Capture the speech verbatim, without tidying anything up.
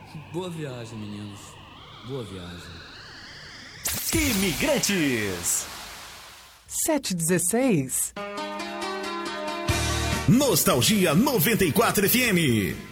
Boa viagem, meninos. Boa viagem. Imigrantes. sete e dezesseis. Nostalgia noventa e quatro F M.